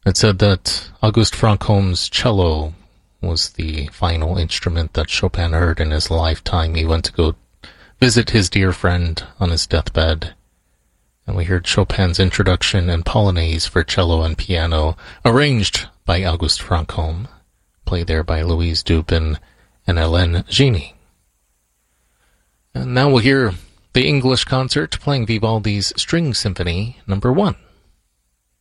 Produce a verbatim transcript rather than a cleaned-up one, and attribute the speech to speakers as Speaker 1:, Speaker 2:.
Speaker 1: It said that August Franckholm's cello was the final instrument that Chopin heard in his lifetime. He went to go visit his dear friend on his deathbed, and we heard Chopin's introduction and Polonaise for cello and piano, arranged by August Franckholm, played there by Louise Dubin and Hélène Genie. And now we'll hear the English concert playing Vivaldi's String Symphony number one.